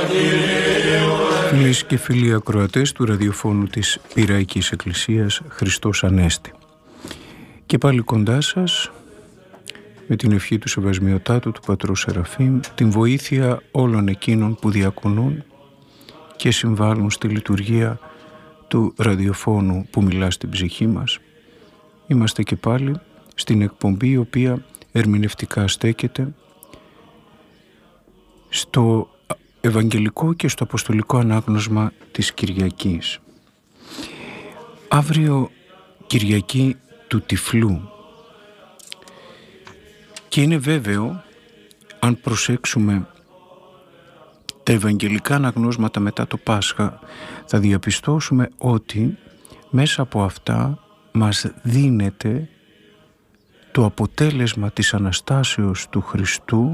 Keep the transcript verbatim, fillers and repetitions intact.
Φίλες και φίλοι ακροατές του ραδιοφώνου της Πειραϊκής Εκκλησίας, Χριστός Ανέστη. Και πάλι κοντά σας, με την ευχή του Σεβασμιωτάτου του Πατρού Σεραφείμ, την βοήθεια όλων εκείνων που διακονούν και συμβάλλουν στη λειτουργία του ραδιοφώνου που μιλά στην ψυχή μας. Είμαστε και πάλι στην εκπομπή η οποία ερμηνευτικά στέκεται στο Ευαγγελικό και στο Αποστολικό Ανάγνωσμα της Κυριακής. Αύριο Κυριακή του Τυφλού, και είναι βέβαιο, αν προσέξουμε τα Ευαγγελικά Αναγνώσματα μετά το Πάσχα, θα διαπιστώσουμε ότι μέσα από αυτά μας δίνεται το αποτέλεσμα της Αναστάσεως του Χριστού